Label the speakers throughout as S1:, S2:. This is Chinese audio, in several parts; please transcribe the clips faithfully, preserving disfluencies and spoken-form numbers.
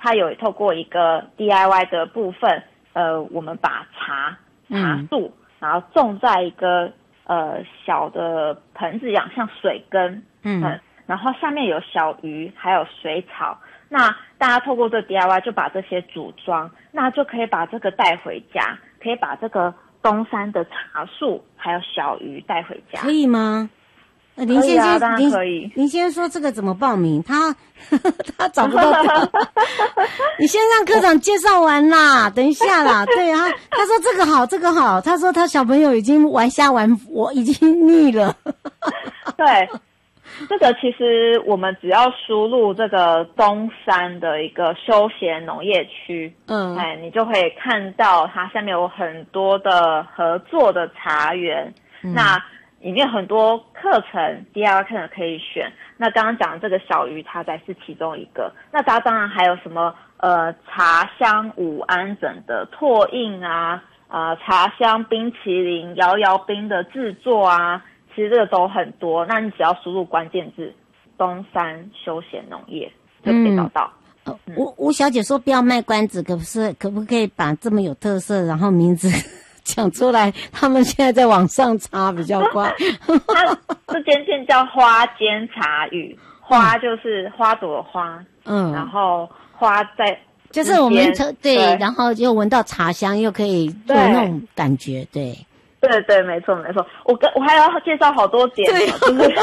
S1: 它有透过一个 D I Y 的部分，呃，我们把茶茶树，嗯、然后种在一个呃小的盆子一样，像水根，嗯，嗯然后下面有小鱼，还有水草。那大家透过这个 D I Y 就把这些组装，那就可以把这个带回家，可以把这个东山的茶树还有小鱼带回家，
S2: 可以吗？呃，林先生，当然可以。林先生说这个怎么报名？他他找不到他。你先让科长介绍完啦，等一下啦。对啊，他说这个好，这个好。他说他小朋友已经玩虾玩，我已经腻了。
S1: 对。这个其实我们只要输入这个东山的一个休闲农业区，嗯，哎，你就可以看到它下面有很多的合作的茶园，嗯、那里面很多课程 D I Y 课程可以选。那刚刚讲的这个小鱼，它才是其中一个。那它当然还有什么呃茶香五安整的拓印啊，呃茶香冰淇淋、摇摇冰的制作啊。其实这个都很多，那你只要输入关键字东山休闲农业就可以找到。
S2: 嗯嗯、吴吴小姐说不要卖关子，可不是可不可以把这么有特色，然后名字讲出来？他们现在在网上查比较快。
S1: 它这间店叫花间茶语，花就是花朵的花，嗯，然后花在
S2: 就是我们对，对然后又闻到茶香，又可以有那种感觉，对。
S1: 对对，没错没错。我跟我还要介绍好多点，对，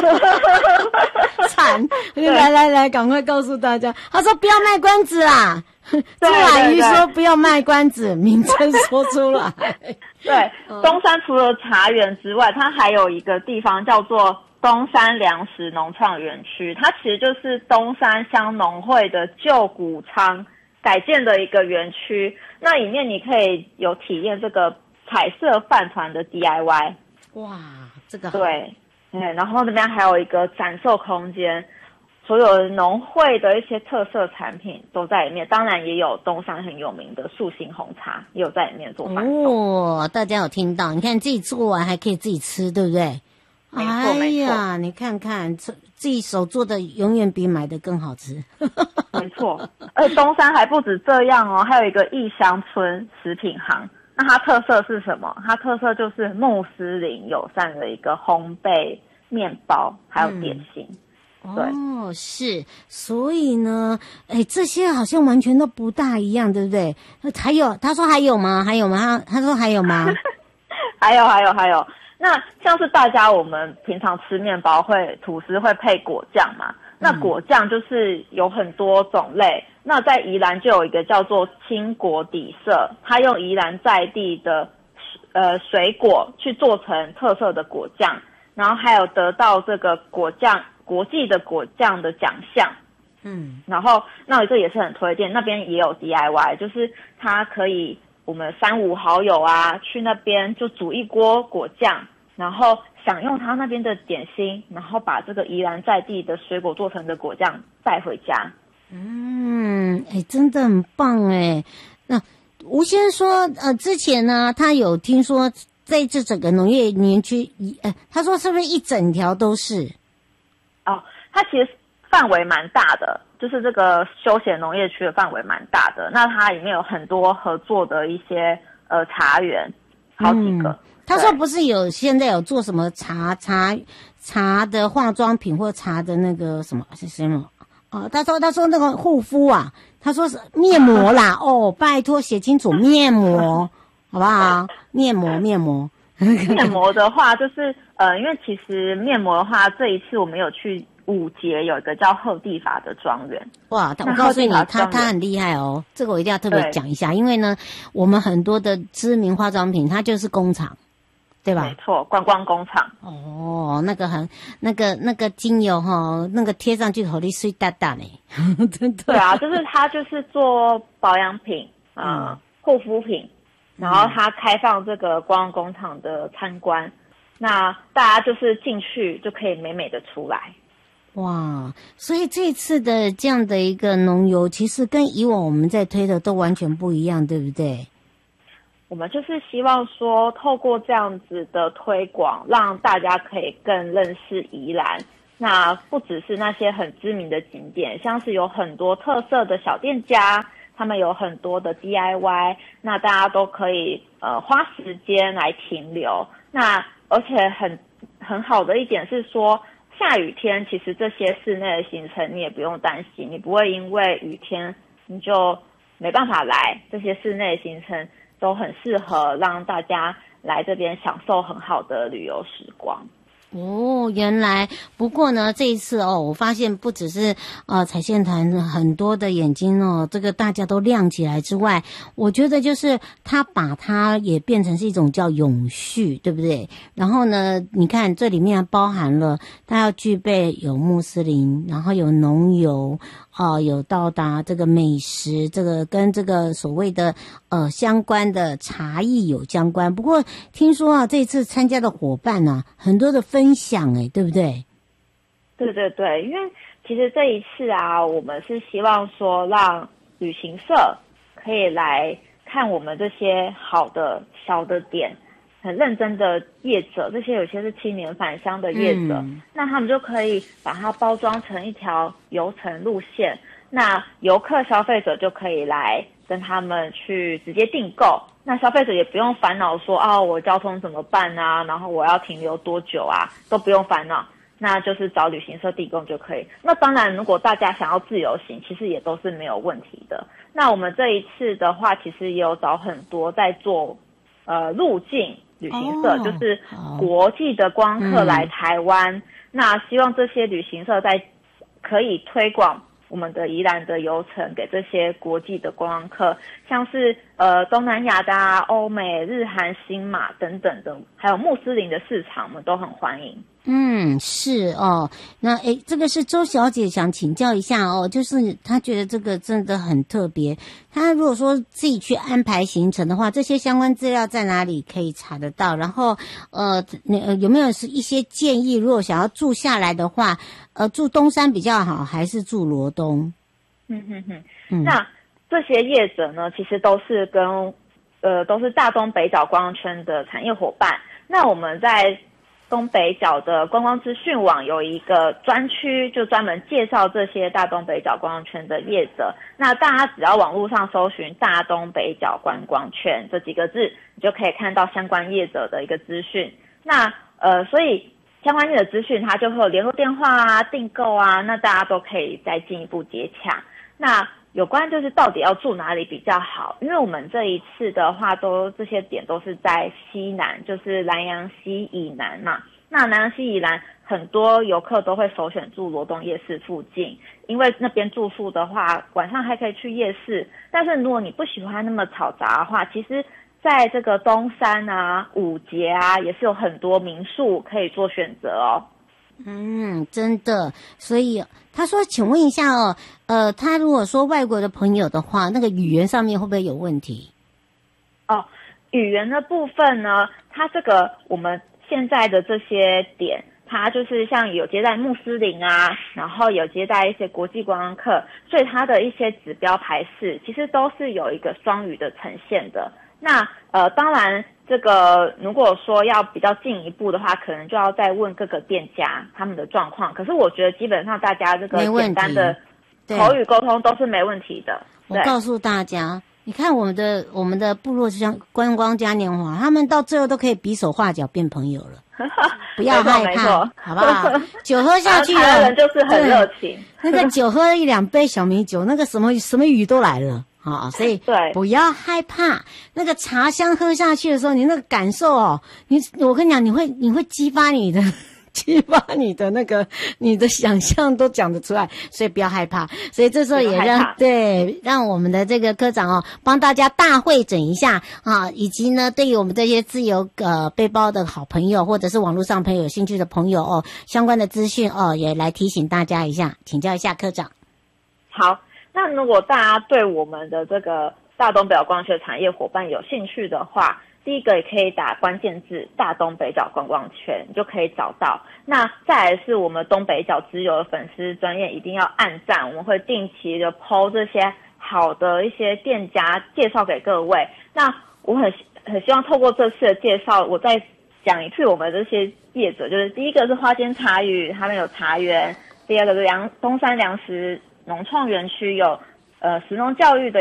S2: 惨！来来来，赶快告诉大家。他说不要卖关子啦，朱婉瑜说不要卖关子，名称说出来。
S1: 对，东山除了茶园之外，它还有一个地方叫做东山粮食农创园区，它其实就是东山乡农会的旧谷仓改建的一个园区。那里面你可以有体验这个彩色饭团的 D I Y，
S2: 哇，这个
S1: 对，嗯，然后那边还有一个展售空间，所有农会的一些特色产品都在里面，当然也有东山很有名的素心红茶也有在里面做贩售。
S2: 哦，大家有听到？你看自己做完还可以自己吃，对不对？
S1: 没错，没错。
S2: 哎呀，你看看自己手做的永远比买的更好吃。
S1: 没错，而东山还不止这样哦，还有一个义乡村食品行。那它特色是什么？它特色就是穆斯林友善的一个烘焙面包，还有点心。
S2: 嗯、对哦，是，所以呢，哎，这些好像完全都不大一样，对不对？还有，他说还有吗？还有吗？他他说还有吗？
S1: 还有，还有，还有。那像是大家我们平常吃面包会吐司会配果酱嘛？那果酱就是有很多种类。那在宜兰就有一个叫做青果底色，它用宜兰在地的呃水果去做成特色的果酱，然后还有得到这个果酱国际的果酱的奖项。嗯，然后那我这也是很推荐，那边也有 D I Y， 就是它可以我们三五好友啊去那边就煮一锅果酱，然后享用他那边的点心，然后把这个宜兰在地的水果做成的果酱带回家。
S2: 嗯，哎，真的很棒哎。那吴先生说，呃，之前呢，他有听说在这整个农业园区，呃，他说是不是一整条都是？
S1: 哦，它其实范围蛮大的，就是这个休闲农业区的范围蛮大的。那它里面有很多合作的一些呃茶园，好几个。嗯，
S2: 他说不是有现在有做什么茶茶茶的化妆品或茶的那个什么是什么？哦，他说他说那个护肤啊，他说是面膜啦。哦，拜托写清楚面膜，好不好？面膜面膜。
S1: 面膜的话，就是呃，因为其实面膜的话，这一次我们有去五节有一个叫鹤地法的庄园。
S2: 哇，我告诉你，他他很厉害哦，这个我一定要特别讲一下，因为呢，我们很多的知名化妆品，它就是工厂。对吧？
S1: 没错，观光工厂。
S2: 哦，那个很那个那个精油哈，那个贴上去好利水大大呢，真的。
S1: 对啊，就是它就是做保养品啊、呃、护肤品，然后它开放这个观光工厂的参观，那大家就是进去就可以美美的出来。
S2: 哇，所以这次的这样的一个农游，其实跟以往我们在推的都完全不一样，对不对？
S1: 我们就是希望说，透过这样子的推广，让大家可以更认识宜兰， 那不只是那些很知名的景点，像是有很多特色的小店家，他们有很多的 D I Y， 那大家都可以呃花时间来停留。那而且很很好的一点是说，下雨天其实这些室内的行程你也不用担心，你不会因为雨天你就没办法来，这些室内的行程都很适合让大家来这边享受很好的旅游时光。
S2: 哦，原来不过呢，这一次哦，我发现不只是呃彩线团很多的眼睛哦，这个大家都亮起来之外，我觉得就是他把它也变成是一种叫永续，对不对？然后呢，你看这里面包含了它要具备有穆斯林，然后有农游。哦，有到达这个美食，这个跟这个所谓的呃相关的茶艺有相关。不过听说啊，这次参加的伙伴啊，很多的分享，哎，对不对？
S1: 对对对，因为其实这一次啊，我们是希望说让旅行社可以来看我们这些好的小的点。很认真的业者，这些有些是青年返乡的业者、嗯、那他们就可以把它包装成一条游程路线，那游客消费者就可以来跟他们去直接订购，那消费者也不用烦恼说哦，我交通怎么办啊，然后我要停留多久啊，都不用烦恼，那就是找旅行社订购就可以。那当然如果大家想要自由行，其实也都是没有问题的。那我们这一次的话，其实也有找很多在做呃入境旅行社、oh, 就是国际的观光客来台湾、嗯、那希望这些旅行社在可以推广我们的宜兰的游程给这些国际的观光客，像是呃东南亚的啊、欧美、日韩、新马等等的，还有穆斯林的市场，我们都很欢迎。
S2: 嗯，是哦。那诶，这个是周小姐想请教一下哦，就是她觉得这个真的很特别。她如果说自己去安排行程的话，这些相关资料在哪里可以查得到？然后呃，呃有没有是一些建议？如果想要住下来的话，呃，住东山比较好，还是住罗东？
S1: 嗯哼哼。嗯、那这些业者呢，其实都是跟呃都是大东北角观光圈的产业伙伴。那我们在东北角的观光资讯网有一个专区，就专门介绍这些大东北角观光圈的业者。那大家只要网络上搜寻大东北角观光圈这几个字，你就可以看到相关业者的一个资讯。那呃，所以相关业者资讯它就会有联络电话啊、订购啊，那大家都可以再进一步接洽。那有关就是到底要住哪里比较好，因为我们这一次的话都这些点都是在西南，就是南洋溪以南嘛。那南洋溪以南很多游客都会首选住罗东夜市附近，因为那边住宿的话晚上还可以去夜市。但是如果你不喜欢那么嘈杂的话，其实在这个东山啊、五节啊也是有很多民宿可以做选择哦。
S2: 嗯，真的。所以他说请问一下哦，呃他如果说外国的朋友的话，那个语言上面会不会有问题？
S1: 哦，语言的部分呢，它这个我们现在的这些点，它就是像有接待穆斯林啊，然后有接待一些国际观光客，所以它的一些指标排示其实都是有一个双语的呈现的。那呃，当然这个如果说要比较进一步的话，可能就要再问各个店家他们的状况。可是我觉得基本上大家这个简单的口语沟通都是没问题的。
S2: 我告诉大家，你看我们的我们的部落像观光嘉年华，他们到最后都可以比手画脚变朋友了。不要害怕，好不好？酒喝下去了，
S1: 台湾人就是很热情。
S2: 那个酒喝一两杯小米酒，那个什么什么语都来了。好，所以
S1: 对，
S2: 不要害怕。那个茶香喝下去的时候，你那个感受哦，你我跟你讲，你会你会激发你的激发你的那个你的想象都讲得出来，所以不要害怕。所以这时候也让对让我们的这个科长哦，帮大家大会诊一下啊，以及呢，对于我们这些自由呃背包的好朋友，或者是网络上朋友有兴趣的朋友哦，相关的资讯哦，也来提醒大家一下，请教一下科长。
S1: 好。那如果大家对我们的这个大东北角观光圈产业伙伴有兴趣的话，第一个也可以打关键字大东北角观光圈，你就可以找到。那再来是我们东北角之友的粉丝专页一定要按赞，我们会定期的 po 这些好的一些店家介绍给各位。那我很很希望透过这次的介绍，我再讲一次我们这些业者，就是第一个是花间茶语，他们有茶园；第二个是粮东山粮食农创园区有呃食农教育的